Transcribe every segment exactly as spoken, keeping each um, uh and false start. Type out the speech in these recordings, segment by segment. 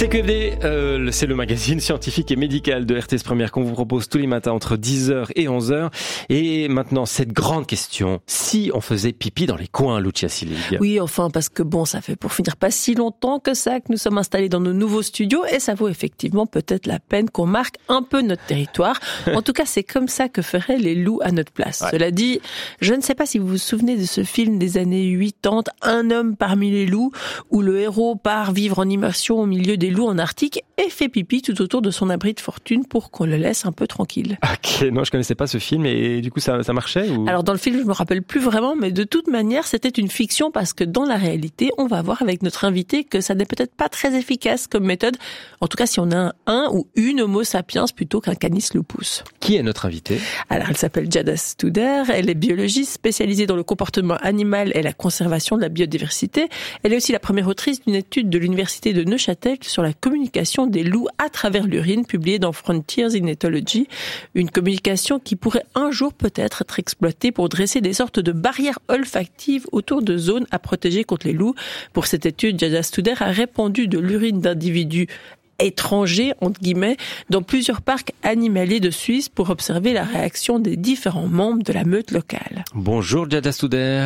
C Q F D, euh, c'est le magazine scientifique et médical de R T S Première qu'on vous propose tous les matins entre dix heures et onze heures. Et maintenant, cette grande question, si on faisait pipi dans les coins, Lucia Sillig? Oui, enfin, parce que bon, ça fait pour finir pas si longtemps que ça que nous sommes installés dans nos nouveaux studios et ça vaut effectivement peut-être la peine qu'on marque un peu notre territoire. En tout cas, c'est comme ça que feraient les loups à notre place. Ouais. Cela dit, je ne sais pas si vous vous souvenez de ce film des années quatre-vingt-dix, Un homme parmi les loups, où le héros part vivre en immersion au milieu des loups en Arctique et fait pipi tout autour de son abri de fortune pour qu'on le laisse un peu tranquille. Ok, non, je connaissais pas ce film et du coup ça, ça marchait ou... Alors dans le film, je me rappelle plus vraiment, mais de toute manière, c'était une fiction parce que dans la réalité, on va voir avec notre invité que ça n'est peut-être pas très efficace comme méthode. En tout cas, si on a un, un ou une Homo sapiens plutôt qu'un Canis lupus. Qui est notre invité? Alors elle s'appelle Giada Studer, elle est biologiste spécialisée dans le comportement animal et la conservation de la biodiversité. Elle est aussi la première autrice d'une étude de l'université de Neuchâtel sur la communication des loups à travers l'urine, publiée dans Frontiers in Ethology. Une communication qui pourrait un jour peut-être être exploitée pour dresser des sortes de barrières olfactives autour de zones à protéger contre les loups. Pour cette étude, Giada Studer a répandu de l'urine d'individus étrangers, entre guillemets, dans plusieurs parcs animaliers de Suisse pour observer la réaction des différents membres de la meute locale. Bonjour Giada Studer.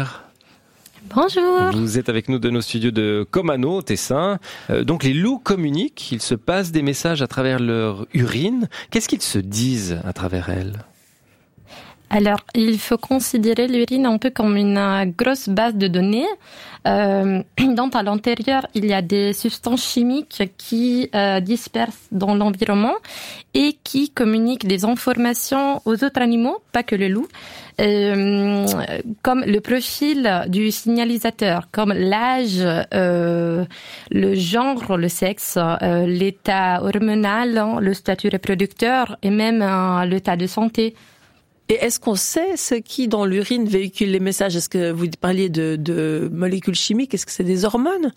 Bonjour. Vous êtes avec nous de nos studios de Comano, Tessin. Euh, donc les loups communiquent, ils se passent des messages à travers leur urine. Qu'est-ce qu'ils se disent à travers elle? Alors, il faut considérer l'urine un peu comme une grosse base de données, euh, dont à l'intérieur, il y a des substances chimiques qui euh, dispersent dans l'environnement et qui communiquent des informations aux autres animaux, pas que le loup, euh, comme le profil du signalisateur, comme l'âge, euh, le genre, le sexe, euh, l'état hormonal, le statut reproducteur et même euh, l'état de santé. Et est-ce qu'on sait ce qui, dans l'urine, véhicule les messages? Est-ce que vous parliez de, de molécules chimiques? Est-ce que c'est des hormones?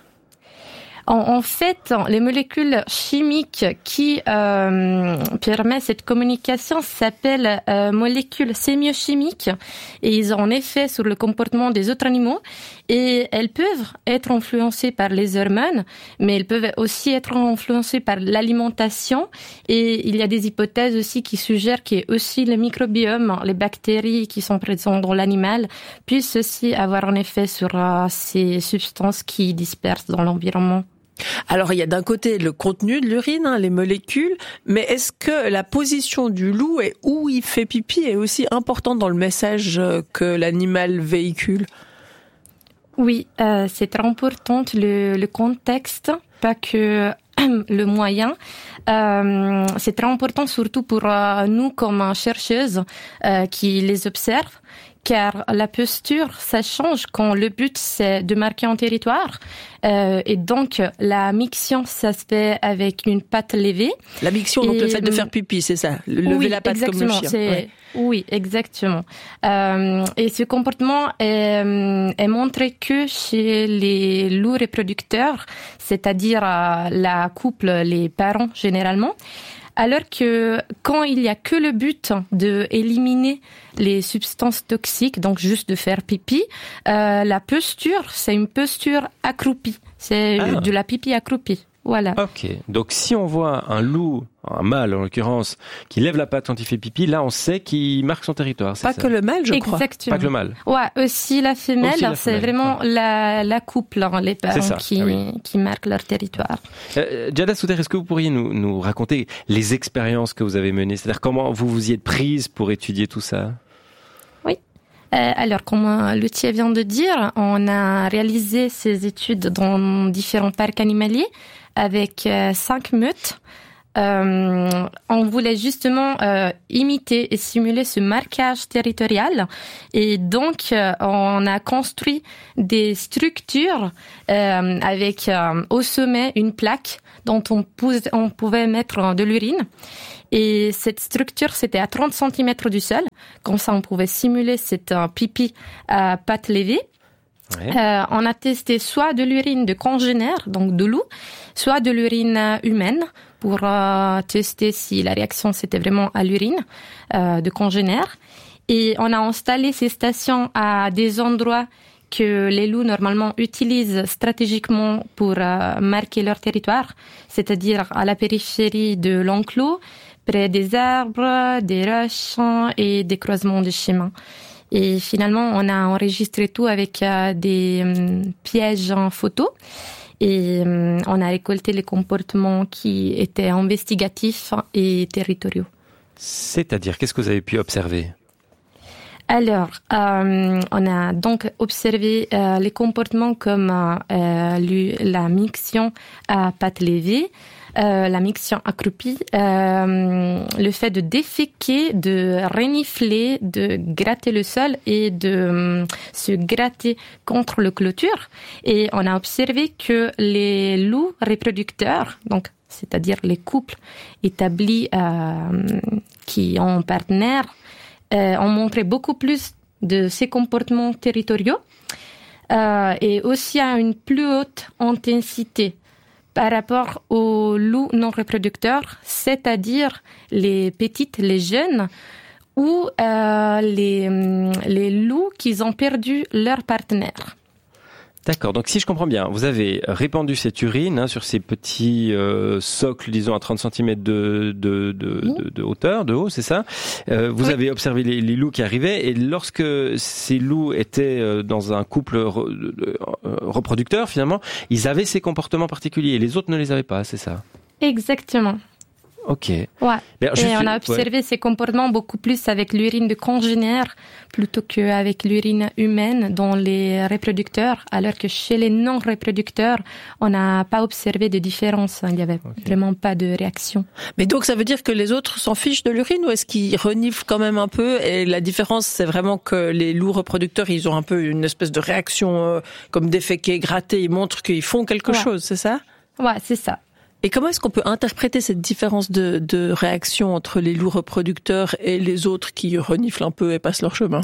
En, en fait, les molécules chimiques qui euh, permettent cette communication s'appellent euh, molécules sémiochimiques et ils ont un effet sur le comportement des autres animaux et elles peuvent être influencées par les hormones, mais elles peuvent aussi être influencées par l'alimentation et il y a des hypothèses aussi qui suggèrent que aussi le microbiome, les bactéries qui sont présentes dans l'animal puissent aussi avoir un effet sur euh, ces substances qui dispersent dans l'environnement. Alors, il y a d'un côté le contenu de l'urine, hein, les molécules, mais est-ce que la position du loup et où il fait pipi est aussi importante dans le message que l'animal véhicule? Oui, euh, c'est très important le, le contexte, pas que le moyen. Euh, c'est très important surtout pour euh, nous comme chercheuses euh, qui les observent. Car la posture, ça change quand le but, c'est de marquer un territoire. Euh, et donc, la miction, ça se fait avec une patte levée. La miction, et donc le fait de faire pipi, c'est ça? Lever oui, la patte comme le chien. C'est, ouais. Oui, exactement. Euh, et ce comportement est, est montré que chez les loups reproducteurs, c'est-à-dire euh, la couple, les parents généralement. Alors que quand il y a que le but de éliminer les substances toxiques, donc juste de faire pipi, euh, la posture, c'est une posture accroupie. C'est ah. de la pipi accroupie. Voilà. Ok. Donc si on voit un loup, un mâle en l'occurrence, qui lève la patte quand il fait pipi, là on sait qu'il marque son territoire. C'est Pas ça? que le mâle, je Exactement. crois. Pas que le mâle. Ouais, aussi la femelle. Aussi la c'est femelle. vraiment Ah. la, la couple, hein, les parents qui, ah oui. qui marquent leur territoire. Euh, Giada Studer, est-ce que vous pourriez nous, nous raconter les expériences que vous avez menées? C'est-à-dire comment vous vous y êtes prise pour étudier tout ça? Oui. Euh, alors, comme Lucia vient de dire, on a réalisé ces études dans différents parcs animaliers avec euh, cinq meutes. Euh, on voulait justement euh, imiter et simuler ce marquage territorial et donc euh, on a construit des structures euh, avec euh, au sommet une plaque dont on, pou- on pouvait mettre de l'urine. Et cette structure, c'était à trente centimètres du sol. Comme ça, on pouvait simuler cette euh, pipi à patte levée. Ouais. Euh, on a testé soit de l'urine de congénères, donc de loup, soit de l'urine humaine pour euh, tester si la réaction c'était vraiment à l'urine euh, de congénères. Et on a installé ces stations à des endroits que les loups normalement utilisent stratégiquement pour euh, marquer leur territoire, c'est-à-dire à la périphérie de l'enclos, près des arbres, des roches et des croisements de chemins. Et finalement, on a enregistré tout avec euh, des euh, pièges en photo et euh, on a récolté les comportements qui étaient investigatifs et territoriaux. C'est-à-dire, qu'est-ce que vous avez pu observer ? Alors, euh, on a donc observé euh, les comportements comme euh, la miction à pattes levées, euh, la miction accroupie, euh, le fait de déféquer, de renifler, de gratter le sol et de euh, se gratter contre le clôture. Et on a observé que les loups reproducteurs, donc c'est-à-dire les couples établis euh, qui ont un partenaire, Euh, ont montré beaucoup plus de ces comportements territoriaux euh, et aussi à une plus haute intensité par rapport aux loups non reproducteurs, c'est-à-dire les petites, les jeunes ou euh, les, les loups qui ont perdu leur partenaire. D'accord, donc si je comprends bien, vous avez répandu cette urine hein, sur ces petits euh, socles, disons à trente centimètres de, de, de, oui. de, de hauteur, de haut, c'est ça euh, Vous oui. avez observé les, les loups qui arrivaient et lorsque ces loups étaient euh, dans un couple re, euh, reproducteur, finalement, ils avaient ces comportements particuliers et les autres ne les avaient pas, c'est ça ? Exactement. Ok. Ouais. Alors, et on a observé ouais. ces comportements beaucoup plus avec l'urine de congénères plutôt qu'avec l'urine humaine dans les reproducteurs, alors que chez les non-reproducteurs, on n'a pas observé de différence. Il n'y avait okay. vraiment pas de réaction. Mais donc, ça veut dire que les autres s'en fichent de l'urine ou est-ce qu'ils reniflent quand même un peu? Et la différence, c'est vraiment que les loups reproducteurs, ils ont un peu une espèce de réaction euh, comme déféquer, gratter, ils montrent qu'ils font quelque ouais. chose, c'est ça? Ouais, c'est ça. Et comment est-ce qu'on peut interpréter cette différence de, de réaction entre les loups reproducteurs et les autres qui reniflent un peu et passent leur chemin?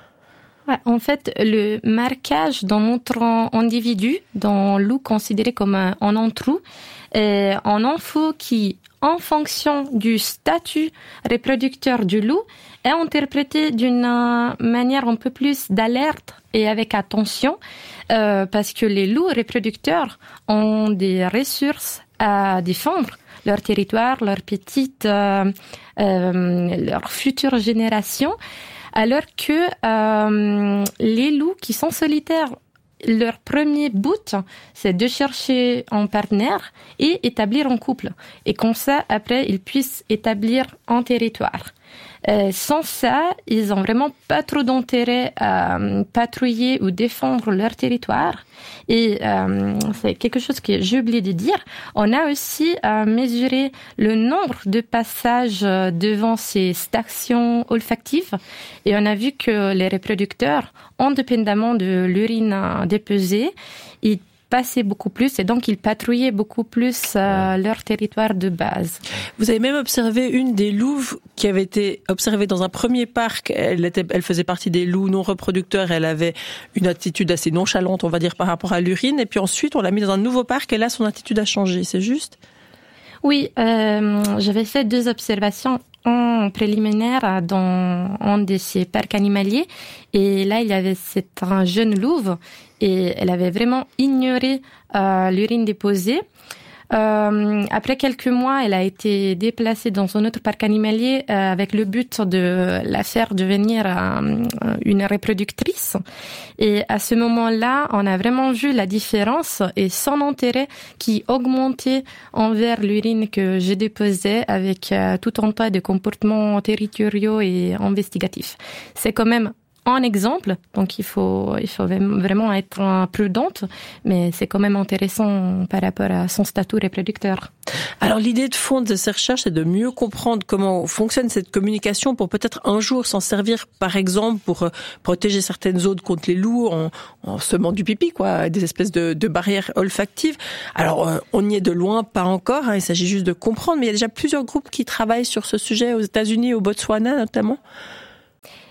Ouais, en fait, le marquage dans notre individu, dans loup considéré comme un, un intrus, est un info qui, en fonction du statut reproducteur du loup, est interprété d'une manière un peu plus d'alerte et avec attention, euh, parce que les loups reproducteurs ont des ressources à défendre leur territoire, leurs petites, euh, euh, leurs futures générations, alors que euh, les loups qui sont solitaires, leur premier but, c'est de chercher un partenaire et établir un couple. Et comme ça, après, ils puissent établir un territoire. Euh, sans ça, ils ont vraiment pas trop d'intérêt à euh, patrouiller ou défendre leur territoire. Et euh, c'est quelque chose que j'ai oublié de dire. On a aussi euh, mesuré le nombre de passages devant ces stations olfactives et on a vu que les reproducteurs, indépendamment de l'urine dépesée, ils passaient beaucoup plus et donc ils patrouillaient beaucoup plus euh, leur territoire de base. Vous avez même observé une des louves qui avait été observée dans un premier parc. Elle était, elle faisait partie des loups non reproducteurs. Elle avait une attitude assez nonchalante, on va dire, par rapport à l'urine. Et puis ensuite, on l'a mis dans un nouveau parc et là, son attitude a changé. C'est juste? Oui, euh, j'avais fait deux observations en préliminaire dans un de ces parcs animaliers. Et là, il y avait cette, un jeune louve et elle avait vraiment ignoré euh, l'urine déposée. Euh, après quelques mois, elle a été déplacée dans un autre parc animalier euh, avec le but de la faire devenir euh, une reproductrice. Et à ce moment-là, on a vraiment vu la différence et son intérêt qui augmentait envers l'urine que je déposais avec euh, tout un tas de comportements territoriaux et investigatifs. C'est quand même un exemple, donc il faut, il faut vraiment être prudente, mais c'est quand même intéressant par rapport à son statut reproducteur. Alors l'idée de fond de ces recherches, c'est de mieux comprendre comment fonctionne cette communication pour peut-être un jour s'en servir, par exemple, pour protéger certaines zones contre les loups en, en semant du pipi, quoi, des espèces de, de barrières olfactives. Alors on n'y est de loin, pas encore, hein, il s'agit juste de comprendre, mais il y a déjà plusieurs groupes qui travaillent sur ce sujet aux États-Unis, au Botswana notamment.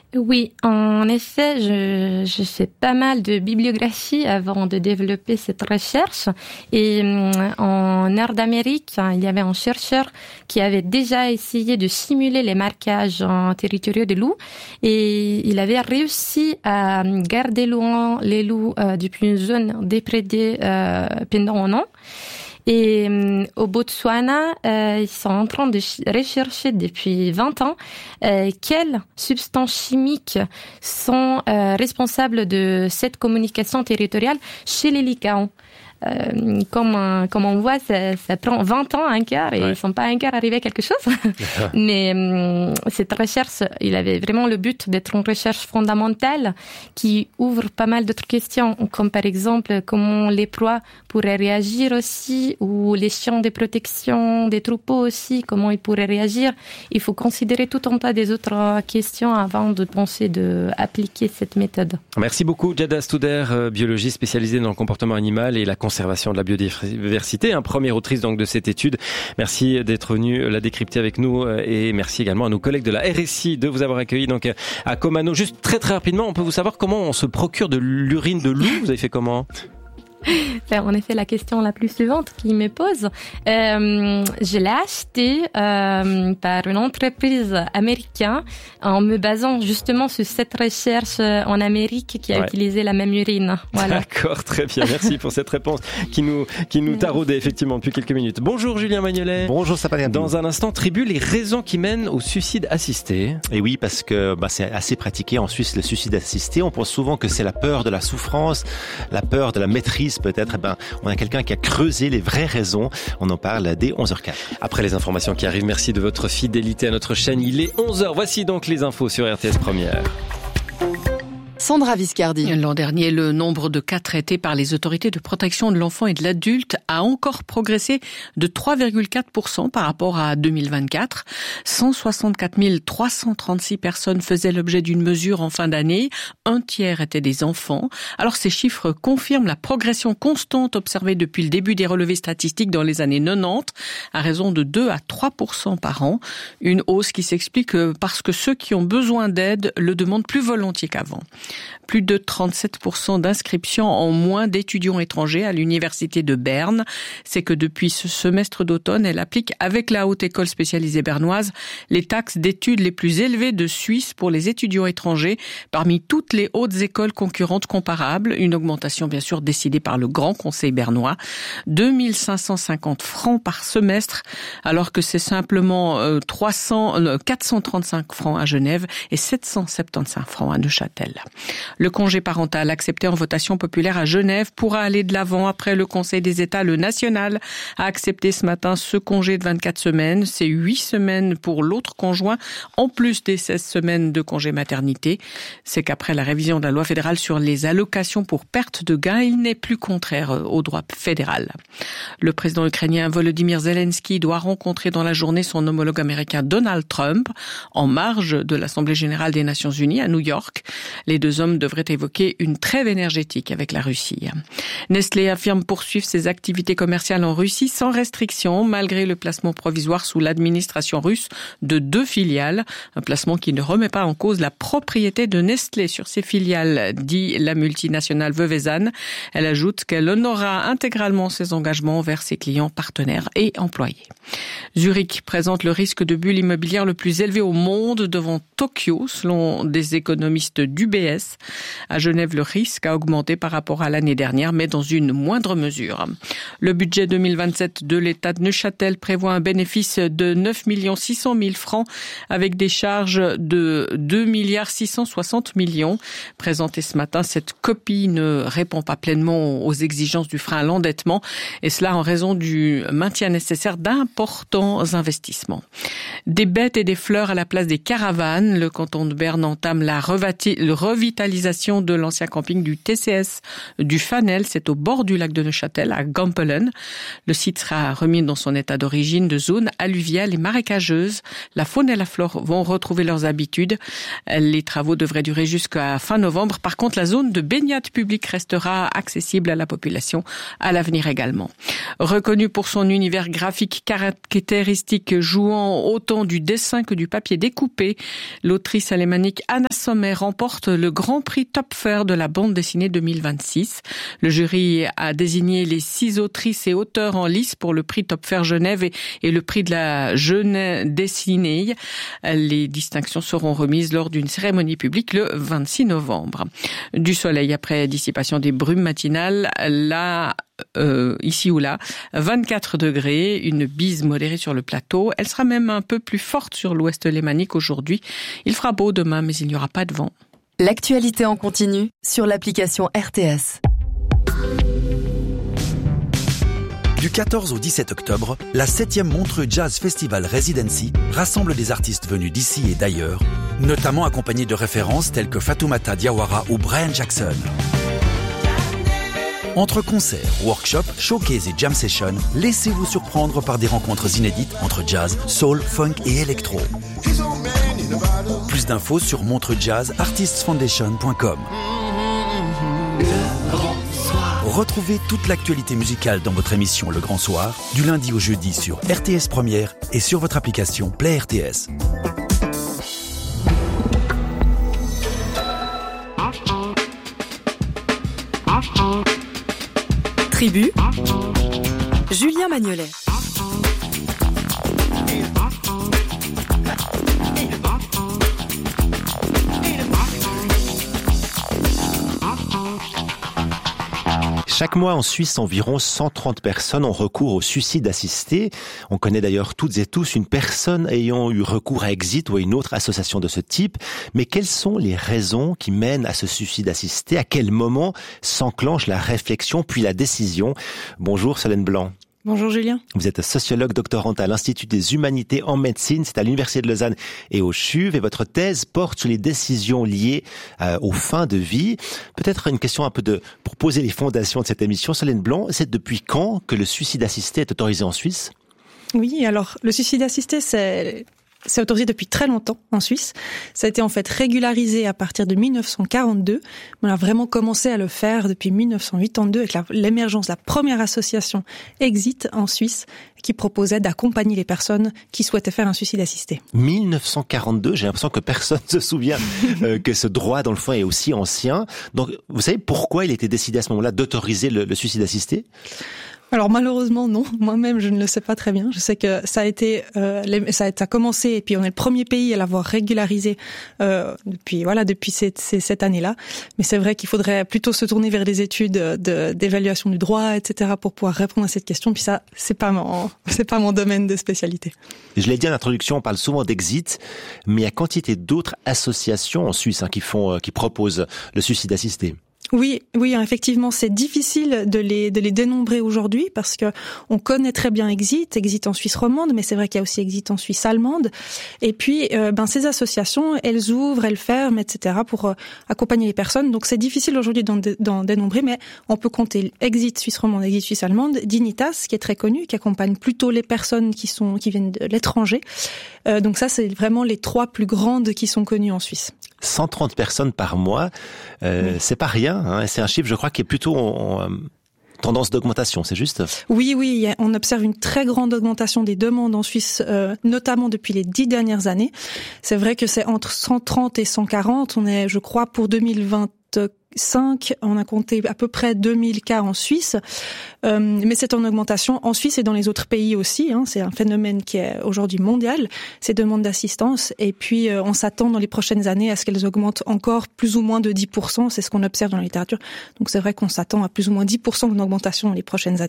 Oui, en effet, je, je fais pas mal de bibliographie avant de développer cette recherche. Et en Nord-Amérique, il y avait un chercheur qui avait déjà essayé de simuler les marquages territoriaux des loups. Et il avait réussi à garder loin les loups euh, depuis une zone déprédée euh, pendant un an. Et euh, au Botswana, euh, ils sont en train de ch- rechercher depuis vingt ans euh, quelles substances chimiques sont euh, responsables de cette communication territoriale chez les lycaons. Euh, comme, euh, comme on voit, ça, ça prend vingt ans, un quart, et ouais. Ils sont pas un quart arrivés à quelque chose. Mais euh, cette recherche, il avait vraiment le but d'être une recherche fondamentale qui ouvre pas mal d'autres questions, comme par exemple comment les proies pourraient réagir aussi, ou les chiens de protection des troupeaux aussi, comment ils pourraient réagir. Il faut considérer tout un tas des autres questions avant de penser d'appliquer cette méthode. Merci beaucoup, Jada Studer, biologiste spécialisée dans le comportement animal et la conservation de la biodiversité, hein, première autrice donc de cette étude. Merci d'être venu la décrypter avec nous et merci également à nos collègues de la R S I de vous avoir accueillis donc à Komano. Juste très très rapidement, on peut vous savoir comment on se procure de l'urine de loup? Vous avez fait comment? C'est en effet la question la plus suivante qui me pose. Euh, je l'ai acheté euh, par une entreprise américaine en me basant justement sur cette recherche en Amérique qui a ouais. utilisé la même urine. Voilà. D'accord, très bien. Merci pour cette réponse qui nous qui nous taraudait effectivement depuis quelques minutes. Bonjour Julien Magnolet. Bonjour Sapania. Dans un instant, Tribu, les raisons qui mènent au suicide assisté. Et oui, parce que bah, c'est assez pratiqué en Suisse le suicide assisté. On pense souvent que c'est la peur de la souffrance, la peur de la maîtrise peut-être. Eh ben, on a quelqu'un qui a creusé les vraies raisons. On en parle dès onze heures quatre. Après les informations qui arrivent, merci de votre fidélité à notre chaîne. Il est onze heures. Voici donc les infos sur R T S Première. Sandra Viscardi. L'an dernier, le nombre de cas traités par les autorités de protection de l'enfant et de l'adulte a encore progressé de trois virgule quatre pour cent par rapport à deux mille vingt-quatre. cent soixante-quatre mille trois cent trente-six personnes faisaient l'objet d'une mesure en fin d'année. Un tiers étaient des enfants. Alors ces chiffres confirment la progression constante observée depuis le début des relevés statistiques dans les années quatre-vingt-dix, à raison de deux à trois pour cent par an. Une hausse qui s'explique parce que ceux qui ont besoin d'aide le demandent plus volontiers qu'avant. Plus de trente-sept pour cent d'inscriptions en moins d'étudiants étrangers à l'université de Berne. C'est que depuis ce semestre d'automne, elle applique avec la Haute École spécialisée bernoise les taxes d'études les plus élevées de Suisse pour les étudiants étrangers parmi toutes les hautes écoles concurrentes comparables. Une augmentation bien sûr décidée par le Grand Conseil bernois. deux mille cinq cent cinquante francs par semestre alors que c'est simplement euh, trois cents, euh, quatre cent trente-cinq francs à Genève et sept cent soixante-quinze francs à Neuchâtel. Le congé parental accepté en votation populaire à Genève pourra aller de l'avant après le Conseil des États. Le national a accepté ce matin ce congé de vingt-quatre semaines. C'est huit semaines pour l'autre conjoint, en plus des seize semaines de congé maternité. C'est qu'après la révision de la loi fédérale sur les allocations pour perte de gain, il n'est plus contraire au droit fédéral. Le président ukrainien Volodymyr Zelensky doit rencontrer dans la journée son homologue américain Donald Trump en marge de l'Assemblée générale des Nations unies à New York. Les deux hommes devraient évoquer une trêve énergétique avec la Russie. Nestlé affirme poursuivre ses activités commerciales en Russie sans restriction, malgré le placement provisoire sous l'administration russe de deux filiales. Un placement qui ne remet pas en cause la propriété de Nestlé sur ses filiales, dit la multinationale Veuvezan. Elle ajoute qu'elle honorera intégralement ses engagements envers ses clients, partenaires et employés. Zurich présente le risque de bulle immobilière le plus élevé au monde devant Tokyo, selon des économistes d'U B S. À Genève, le risque a augmenté par rapport à l'année dernière, mais dans une moindre mesure. Le budget deux mille vingt-sept de l'État de Neuchâtel prévoit un bénéfice de neuf millions six cent mille francs avec des charges de deux milliards six cent soixante millions. Présentée ce matin, cette copie ne répond pas pleinement aux exigences du frein à l'endettement, et cela en raison du maintien nécessaire d'importants investissements. Des bêtes et des fleurs à la place des caravanes. Le canton de Berne entame la revati- le revitalisation revitalisation de l'ancien camping du T C S du Fanel. C'est au bord du lac de Neuchâtel, à Gampelen. Le site sera remis dans son état d'origine de zone alluviale et marécageuse. La faune et la flore vont retrouver leurs habitudes. Les travaux devraient durer jusqu'à fin novembre. Par contre, la zone de baignade publique restera accessible à la population à l'avenir également. Reconnue pour son univers graphique caractéristique jouant autant du dessin que du papier découpé, l'autrice alémanique Anna Sommer remporte le Grand Prix Top Fair de la bande dessinée deux mille vingt-six. Le jury a désigné les six autrices et auteurs en lice pour le prix Top Fair Genève et, et le prix de la jeune dessinée. Les distinctions seront remises lors d'une cérémonie publique le vingt-six novembre. Du soleil après dissipation des brumes matinales, là, euh, ici ou là, vingt-quatre degrés, une bise modérée sur le plateau. Elle sera même un peu plus forte sur l'ouest lémanique aujourd'hui. Il fera beau demain, mais il n'y aura pas de vent. L'actualité en continu sur l'application R T S. Du quatorze au dix-sept octobre, la septième Montreux Jazz Festival Residency rassemble des artistes venus d'ici et d'ailleurs, notamment accompagnés de références telles que Fatoumata Diawara ou Brian Jackson. Entre concerts, workshops, showcases et jam sessions, laissez-vous surprendre par des rencontres inédites entre jazz, soul, funk et électro. Plus d'infos sur montreux jazz artists foundation point com. Retrouvez toute l'actualité musicale dans votre émission Le Grand Soir, du lundi au jeudi sur R T S Première et sur votre application Play R T S. Tribu, Julien Magnolet. Chaque mois en Suisse, environ cent trente personnes ont recours au suicide assisté. On connaît d'ailleurs toutes et tous une personne ayant eu recours à Exit ou à une autre association de ce type. Mais quelles sont les raisons qui mènent à ce suicide assisté? À quel moment s'enclenche la réflexion puis la décision? Bonjour Solène Blanc. Bonjour Julien. Vous êtes sociologue doctorante à l'Institut des Humanités en médecine, c'est à l'Université de Lausanne et au C H U V, et votre thèse porte sur les décisions liées euh, aux fins de vie. Peut-être une question un peu de pour poser les fondations de cette émission. Solène Blanc, c'est depuis quand que le suicide assisté est autorisé en Suisse? Oui, alors le suicide assisté, c'est... C'est autorisé depuis très longtemps en Suisse. Ça a été en fait régularisé à partir de mille neuf cent quarante-deux. On a vraiment commencé à le faire depuis mille neuf cent quatre-vingt-deux avec la, l'émergence de la première association Exit en Suisse qui proposait d'accompagner les personnes qui souhaitaient faire un suicide assisté. mille neuf cent quarante-deux, j'ai l'impression que personne ne se souvient euh, que ce droit dans le fond est aussi ancien. Donc vous savez pourquoi il a été décidé à ce moment-là d'autoriser le, le suicide assisté? Alors malheureusement non, moi-même je ne le sais pas très bien. Je sais que ça a été, euh, les, ça, a, ça a commencé et puis on est le premier pays à l'avoir régularisé euh, depuis voilà depuis cette, cette année-là. Mais c'est vrai qu'il faudrait plutôt se tourner vers des études de, d'évaluation du droit, et cetera pour pouvoir répondre à cette question. Puis ça, c'est pas mon, c'est pas mon domaine de spécialité. Je l'ai dit en introduction, on parle souvent d'Exit, mais il y a quantité d'autres associations en Suisse hein, qui font, qui proposent le suicide assisté. Oui, oui, effectivement, c'est difficile de les de les dénombrer aujourd'hui parce que on connaît très bien Exit, Exit en Suisse romande, mais c'est vrai qu'il y a aussi Exit en Suisse allemande. Et puis, euh, ben ces associations, elles ouvrent, elles ferment, et cetera pour euh, accompagner les personnes. Donc c'est difficile aujourd'hui d'en, d'en dénombrer, mais on peut compter Exit Suisse romande, Exit Suisse allemande, Dignitas qui est très connu, qui accompagne plutôt les personnes qui sont qui viennent de l'étranger. Euh, donc ça, c'est vraiment les trois plus grandes qui sont connues en Suisse. cent trente personnes par mois, euh, oui. C'est pas rien. Hein, c'est un chiffre, je crois, qui est plutôt en, en tendance d'augmentation, c'est juste? Oui, oui, on observe une très grande augmentation des demandes en Suisse, euh, notamment depuis les dix dernières années. C'est vrai que c'est entre cent trente et cent quarante. On est, je crois, pour deux mille vingt-cinq, on a compté à peu près deux mille cas en Suisse, euh, mais c'est en augmentation en Suisse et dans les autres pays aussi. Hein, c'est un phénomène qui est aujourd'hui mondial, ces demandes d'assistance. Et puis, euh, on s'attend dans les prochaines années à ce qu'elles augmentent encore plus ou moins de dix pour cent. C'est ce qu'on observe dans la littérature. Donc, c'est vrai qu'on s'attend à plus ou moins dix pour cent d'augmentation dans les prochaines années.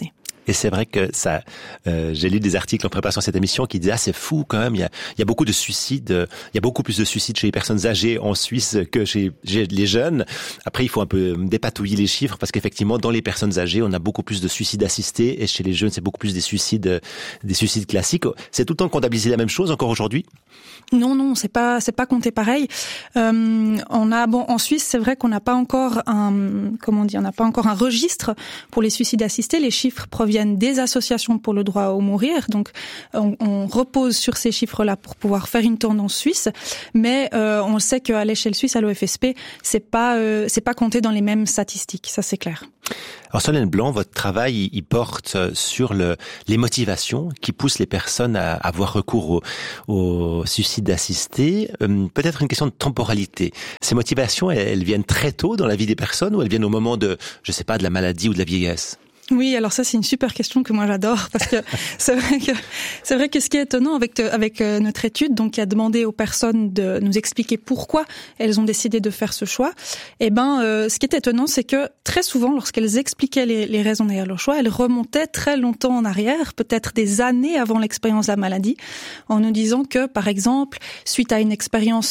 Et c'est vrai que ça, euh, j'ai lu des articles en préparation à cette émission qui disaient ah c'est fou quand même, il y a, il y a beaucoup de suicides, il y a beaucoup plus de suicides chez les personnes âgées en Suisse que chez, chez les jeunes. Après il faut un peu dépatouiller les chiffres parce qu'effectivement dans les personnes âgées on a beaucoup plus de suicides assistés et chez les jeunes c'est beaucoup plus des suicides, des suicides classiques. C'est tout le temps comptabilisé la même chose encore aujourd'hui? Non, non, c'est pas, c'est pas compté pareil. Euh, on a, bon, en Suisse, c'est vrai qu'on n'a pas encore un, comment dire, on n'a pas encore un registre pour les suicides assistés. Les chiffres proviennent des associations pour le droit au mourir, donc on, on repose sur ces chiffres-là pour pouvoir faire une tendance suisse. Mais euh, on sait qu'à l'échelle suisse, à l'O F S P, c'est pas, euh, c'est pas compté dans les mêmes statistiques. Ça, c'est clair. Alors Solène Blanc, votre travail, il porte sur le, les motivations qui poussent les personnes à avoir recours au, au suicide assisté. Euh, peut-être une question de temporalité. Ces motivations, elles, elles viennent très tôt dans la vie des personnes ou elles viennent au moment de, je sais pas, de la maladie ou de la vieillesse? Oui, alors ça c'est une super question que moi j'adore parce que c'est vrai que c'est vrai que ce qui est étonnant avec avec notre étude, donc qui a demandé aux personnes de nous expliquer pourquoi elles ont décidé de faire ce choix, eh ben euh, ce qui est étonnant c'est que très souvent lorsqu'elles expliquaient les, les raisons derrière leur choix, elles remontaient très longtemps en arrière, peut-être des années avant l'expérience de la maladie, en nous disant que par exemple suite à une expérience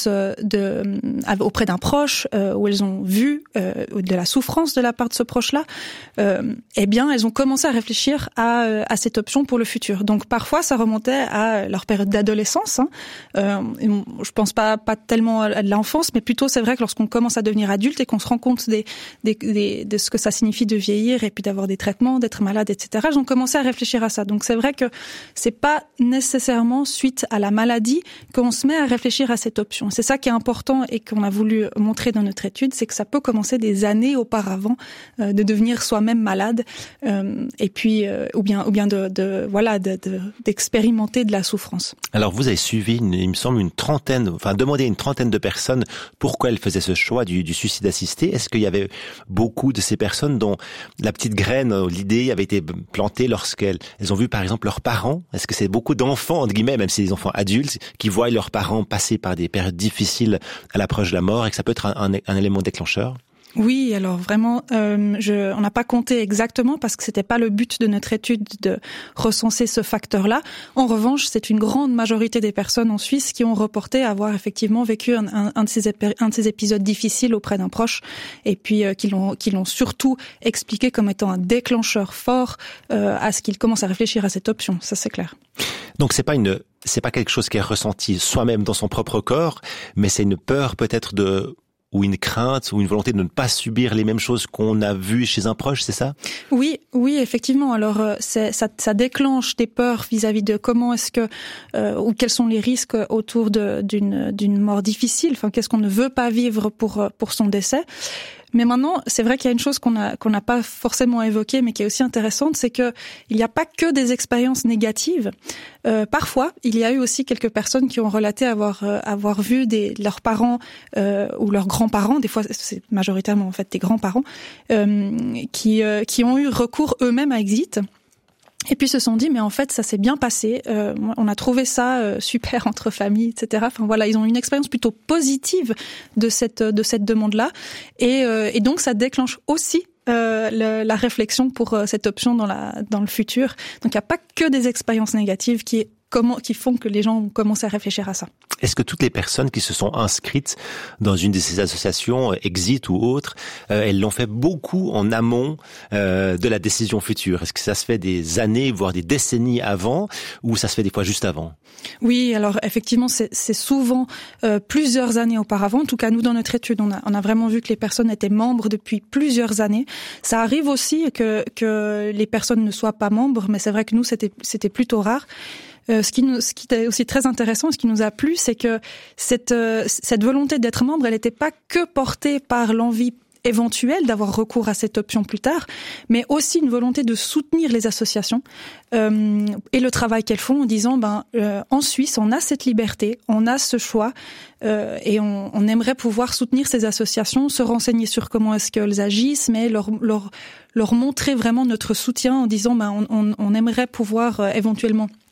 de auprès d'un proche euh, où elles ont vu euh, de la souffrance de la part de ce proche-là, euh, eh bien elles ont commencé à réfléchir à, à cette option pour le futur. Donc parfois, ça remontait à leur période d'adolescence. Hein. Euh, je pense pas pas tellement à de l'enfance, mais plutôt c'est vrai que lorsqu'on commence à devenir adulte et qu'on se rend compte des, des, des, de ce que ça signifie de vieillir et puis d'avoir des traitements, d'être malade, et cetera. Ils ont commencé à réfléchir à ça. Donc c'est vrai que c'est pas nécessairement suite à la maladie qu'on se met à réfléchir à cette option. C'est ça qui est important et qu'on a voulu montrer dans notre étude, c'est que ça peut commencer des années auparavant euh, de devenir soi-même malade. Euh, et puis euh, ou bien ou bien de, de voilà de, de, d'expérimenter de la souffrance. Alors vous avez suivi, une, il me semble, une trentaine, enfin demandé à une trentaine de personnes pourquoi elles faisaient ce choix du, du suicide assisté. Est-ce qu'il y avait beaucoup de ces personnes dont la petite graine, l'idée avait été plantée lorsqu'elles elles ont vu par exemple leurs parents? Est-ce que c'est beaucoup d'enfants entre guillemets, même si des enfants adultes, qui voient leurs parents passer par des périodes difficiles à l'approche de la mort et que ça peut être un, un, un élément déclencheur? Oui, alors vraiment, euh, je, on n'a pas compté exactement parce que c'était pas le but de notre étude de recenser ce facteur-là. En revanche, c'est une grande majorité des personnes en Suisse qui ont reporté avoir effectivement vécu un, un, un, de, ces épé- un de ces épisodes difficiles auprès d'un proche, et puis euh, qui l'ont, qui l'ont surtout expliqué comme étant un déclencheur fort euh, à ce qu'ils commencent à réfléchir à cette option. Ça, c'est clair. Donc c'est pas une, c'est pas quelque chose qui est ressenti soi-même dans son propre corps, mais c'est une peur peut-être de ou une crainte ou une volonté de ne pas subir les mêmes choses qu'on a vues chez un proche, c'est ça? Oui, oui, effectivement. Alors, c'est, ça, ça déclenche des peurs vis-à-vis de comment est-ce que euh, ou quels sont les risques autour de, d'une, d'une mort difficile. Enfin, qu'est-ce qu'on ne veut pas vivre pour pour son décès. Mais maintenant, c'est vrai qu'il y a une chose qu'on a qu'on n'a pas forcément évoquée, mais qui est aussi intéressante, c'est que il n'y a pas que des expériences négatives. Euh, parfois, il y a eu aussi quelques personnes qui ont relaté avoir euh, avoir vu des leurs parents euh, ou leurs grands-parents, des fois c'est majoritairement en fait des grands-parents, euh, qui euh, qui ont eu recours eux-mêmes à Exit. Et puis se sont dit, mais en fait, ça s'est bien passé. Euh, on a trouvé ça euh, super entre familles, et cetera. Enfin voilà, ils ont une expérience plutôt positive de cette de cette demande-là, et, euh, et donc ça déclenche aussi euh, le, la réflexion pour euh, cette option dans la dans le futur. Donc il n'y a pas que des expériences négatives qui comment qui font que les gens commencent à réfléchir à ça. Est-ce que toutes les personnes qui se sont inscrites dans une de ces associations, Exit ou autres, euh, elles l'ont fait beaucoup en amont euh, de la décision future? Est-ce que ça se fait des années, voire des décennies avant, ou ça se fait des fois juste avant? Oui, alors effectivement, c'est, c'est souvent euh, plusieurs années auparavant. En tout cas, nous, dans notre étude, on a, on a vraiment vu que les personnes étaient membres depuis plusieurs années. Ça arrive aussi que, que les personnes ne soient pas membres, mais c'est vrai que nous, c'était, c'était plutôt rare. Euh, ce qui nous, ce qui est aussi très intéressant, ce qui nous a plu, c'est que cette euh, cette volonté d'être membre, elle n'était pas que portée par l'envie éventuelle d'avoir recours à cette option plus tard, mais aussi une volonté de soutenir les associations euh, et le travail qu'elles font en disant ben euh, en Suisse on a cette liberté, on a ce choix euh, et on, on aimerait pouvoir soutenir ces associations, se renseigner sur comment est-ce qu'elles agissent, mais leur leur leur montrer vraiment notre soutien en disant ben on on, on aimerait pouvoir euh, éventuellement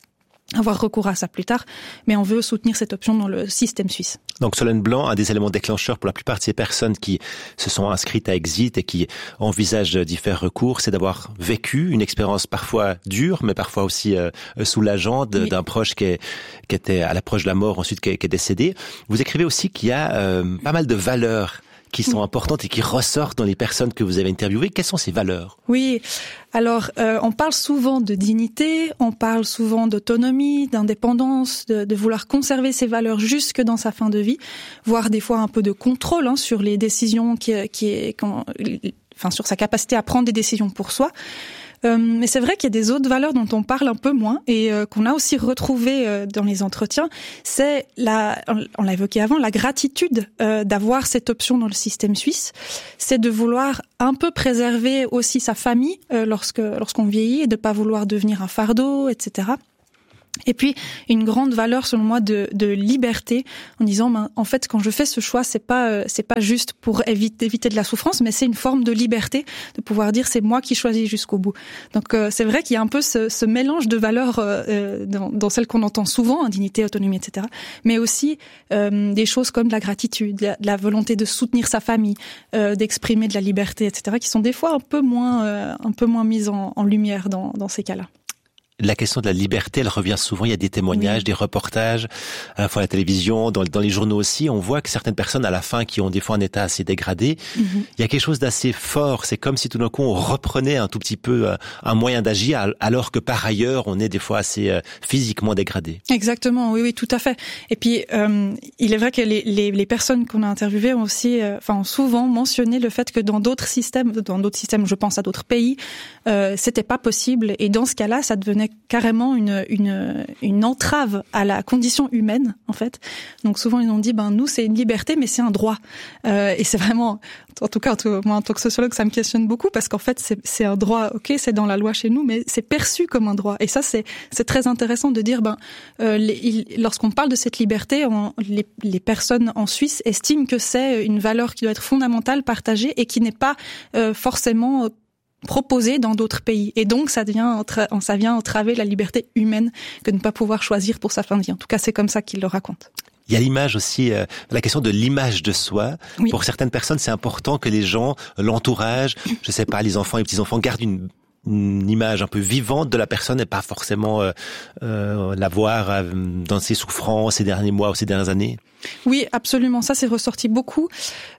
avoir recours à ça plus tard, mais on veut soutenir cette option dans le système suisse. Donc Solène Blanc, un des éléments déclencheurs pour la plupart de ces personnes qui se sont inscrites à Exit et qui envisagent d'y faire recours, c'est d'avoir vécu une expérience parfois dure, mais parfois aussi euh, soulageante oui. d'un proche qui, est, qui était à l'approche de la mort, ensuite qui est, qui est décédé. Vous écrivez aussi qu'il y a euh, pas mal de valeurs qui sont importantes et qui ressortent dans les personnes que vous avez interviewées. Quelles sont ces valeurs ? Oui, alors euh, on parle souvent de dignité, on parle souvent d'autonomie, d'indépendance, de, de vouloir conserver ces valeurs jusque dans sa fin de vie, voire des fois un peu de contrôle hein, sur les décisions, qui, qui est, quand, enfin sur sa capacité à prendre des décisions pour soi. Euh, mais c'est vrai qu'il y a des autres valeurs dont on parle un peu moins et euh, qu'on a aussi retrouvées euh, dans les entretiens. C'est la, on l'a évoqué avant, la gratitude euh, d'avoir cette option dans le système suisse. C'est de vouloir un peu préserver aussi sa famille euh, lorsque lorsqu'on vieillit et de pas vouloir devenir un fardeau, et cetera. Et puis une grande valeur selon moi de, de liberté, en disant ben, en fait quand je fais ce choix c'est pas euh, c'est pas juste pour éviter, éviter de la souffrance, mais c'est une forme de liberté de pouvoir dire c'est moi qui choisis jusqu'au bout. Donc euh, c'est vrai qu'il y a un peu ce, ce mélange de valeurs euh, dans, dans celles qu'on entend souvent, hein, dignité, autonomie, et cetera. Mais aussi euh, des choses comme de la gratitude, de la, de la volonté de soutenir sa famille, euh, d'exprimer de la liberté, et cetera. Qui sont des fois un peu moins euh, un peu moins mises en, en lumière dans, dans ces cas-là. La question de la liberté, elle revient souvent. Il y a des témoignages, oui. des reportages, à la fois à la télévision, dans, dans les journaux aussi. On voit que certaines personnes, à la fin, qui ont des fois un état assez dégradé, mm-hmm. il y a quelque chose d'assez fort. C'est comme si tout d'un coup, on reprenait un tout petit peu euh, un moyen d'agir, alors que par ailleurs, on est des fois assez euh, physiquement dégradé. Exactement, oui, oui, tout à fait. Et puis, euh, il est vrai que les, les, les personnes qu'on a interviewées ont aussi, euh, enfin, ont souvent mentionné le fait que dans d'autres systèmes, dans d'autres systèmes, je pense à d'autres pays, euh, c'était pas possible. Et dans ce cas-là, ça devenait carrément une une une entrave à la condition humaine en fait. Donc souvent ils ont dit ben nous c'est une liberté mais c'est un droit. Euh, et c'est vraiment, en tout cas moi en tant que sociologue ça me questionne beaucoup parce qu'en fait c'est c'est un droit, ok c'est dans la loi chez nous mais c'est perçu comme un droit. Et ça c'est c'est très intéressant de dire ben euh, les, il, lorsqu'on parle de cette liberté on, les les personnes en Suisse estiment que c'est une valeur qui doit être fondamentale, partagée et qui n'est pas euh, forcément proposé dans d'autres pays. Et donc, ça devient, ça vient entraver la liberté humaine que de ne pas pouvoir choisir pour sa fin de vie. En tout cas, c'est comme ça qu'il le raconte. Il y a l'image aussi, euh, la question de l'image de soi. Oui. Pour certaines personnes, c'est important que les gens, l'entourage, je sais pas, les enfants, les petits-enfants gardent une une image un peu vivante de la personne et pas forcément euh, euh, la voir euh, dans ses souffrances ces derniers mois ou ces dernières années. Oui, absolument. Ça, c'est ressorti beaucoup.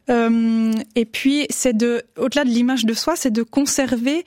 Euh, et puis, c'est de, au-delà de l'image de soi, c'est de conserver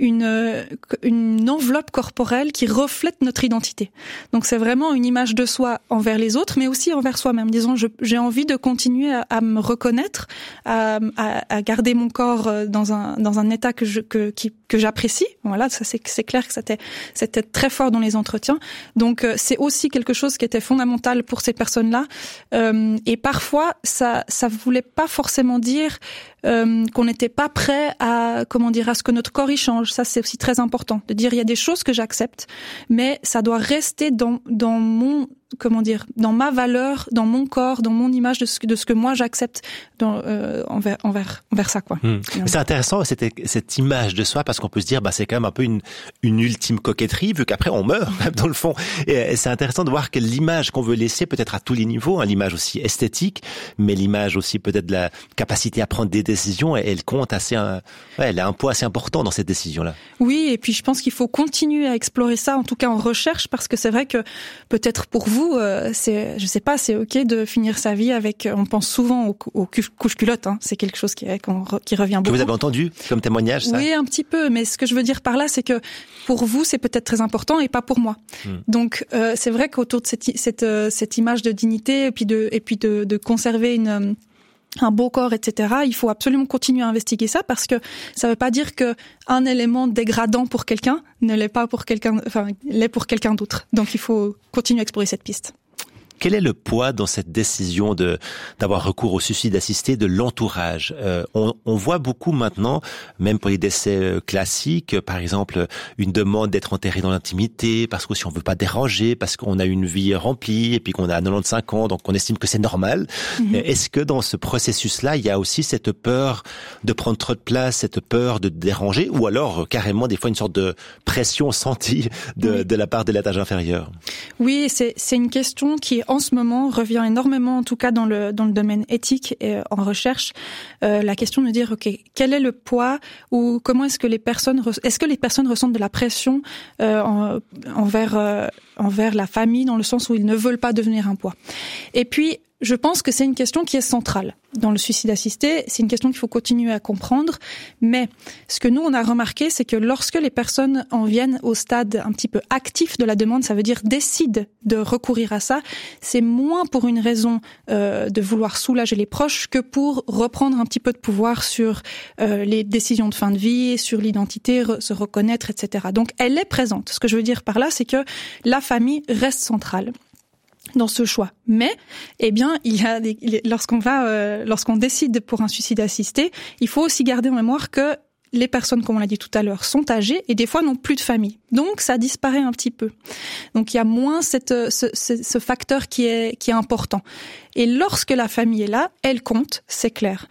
une une enveloppe corporelle qui reflète notre identité. Donc, c'est vraiment une image de soi envers les autres, mais aussi envers soi-même. Disons, je, j'ai envie de continuer à, à me reconnaître, à, à, à garder mon corps dans un dans un état que je que qui, que j'apprécie. Voilà, ça c'est c'est clair que c'était c'était très fort dans les entretiens. Donc, c'est aussi quelque chose qui était fondamental pour ces personnes-là. Euh, Et parfois, ça, ça voulait pas forcément dire euh, qu'on n'était pas prêt à, comment dire, à ce que notre corps y change. Ça, c'est aussi très important de dire il y a des choses que j'accepte, mais ça doit rester dans dans mon, comment dire, dans ma valeur, dans mon corps, dans mon image de ce que de ce que moi j'accepte dans, euh, envers envers envers ça quoi. Mmh. C'est intéressant cette cette image de soi parce qu'on peut se dire bah c'est quand même un peu une une ultime coquetterie vu qu'après on meurt dans le fond. Et, et c'est intéressant de voir que l'image qu'on veut laisser peut-être à tous les niveaux, hein, l'image aussi esthétique, mais l'image aussi peut-être de la capacité à prendre des décisions, elle compte assez, un, ouais, elle a un poids assez important dans cette décision-là. Oui, et puis je pense qu'il faut continuer à explorer ça, en tout cas en recherche, parce que c'est vrai que peut-être pour vous, euh, c'est, je sais pas, c'est ok de finir sa vie avec, on pense souvent aux, aux couches culottes, hein, c'est quelque chose qui, qui revient beaucoup. Que vous avez entendu comme témoignage, ça? Oui, un petit peu, mais ce que je veux dire par là, c'est que pour vous, c'est peut-être très important et pas pour moi. Hmm. Donc euh, c'est vrai qu'autour de cette, cette, cette image de dignité et puis de, et puis de, de conserver une un beau corps, et cetera. Il faut absolument continuer à investiguer ça parce que ça veut pas dire que un élément dégradant pour quelqu'un ne l'est pas pour quelqu'un, enfin, l'est pour quelqu'un d'autre. Donc il faut continuer à explorer cette piste. Quel est le poids dans cette décision de d'avoir recours au suicide assisté de l'entourage? euh, on, on voit beaucoup maintenant, même pour les décès classiques, par exemple une demande d'être enterré dans l'intimité, parce que si on veut pas déranger, parce qu'on a une vie remplie et puis qu'on a quatre-vingt-quinze ans, donc on estime que c'est normal. Mm-hmm. Est-ce que dans ce processus-là, il y a aussi cette peur de prendre trop de place, cette peur de déranger, ou alors carrément des fois une sorte de pression sentie de, oui. de la part de l'étage inférieur? Oui, c'est c'est une question qui en ce moment revient énormément, en tout cas dans le dans le domaine éthique et en recherche. Euh, la question de dire, ok, quel est le poids ou comment est-ce que les personnes est-ce que les personnes ressentent de la pression euh, en, envers euh, envers la famille, dans le sens où ils ne veulent pas devenir un poids. Et puis je pense que c'est une question qui est centrale dans le suicide assisté. C'est une question qu'il faut continuer à comprendre. Mais ce que nous, on a remarqué, c'est que lorsque les personnes en viennent au stade un petit peu actif de la demande, ça veut dire décident de recourir à ça, c'est moins pour une raison euh, de vouloir soulager les proches que pour reprendre un petit peu de pouvoir sur euh, les décisions de fin de vie, sur l'identité, re- se reconnaître, et cetera. Donc, elle est présente. Ce que je veux dire par là, c'est que la famille reste centrale dans ce choix. Mais, eh bien, il y a des, lorsqu'on va, euh, lorsqu'on décide pour un suicide assisté, il faut aussi garder en mémoire que les personnes, comme on l'a dit tout à l'heure, sont âgées et des fois n'ont plus de famille. Donc, ça disparaît un petit peu. Donc, il y a moins cette, ce, ce, ce facteur qui est, qui est important. Et lorsque la famille est là, elle compte, c'est clair.